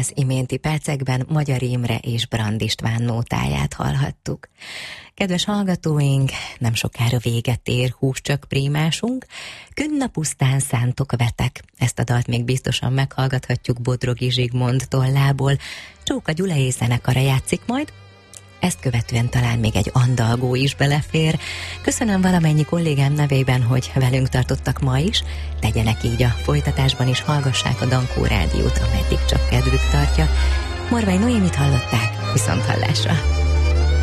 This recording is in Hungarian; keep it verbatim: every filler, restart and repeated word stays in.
Az iménti percekben Magyar Imre és Brand István nótáját hallhattuk. Kedves hallgatóink, nem sokára véget ér Húscsak prímásunk, Könn a pusztán szántok vetek. Ezt a dalt még biztosan meghallgathatjuk Bodrogi Zsigmond tollából. Csóka Gyulai zenekara játszik majd, ezt követően talán még egy andalgó is belefér. Köszönöm valamennyi kollégám nevében, hogy velünk tartottak ma is. Tegyenek így a folytatásban is, hallgassák a Dankó Rádiót, ameddig csak kedvük tartja. Morvai Noémit hallották, viszont hallásra!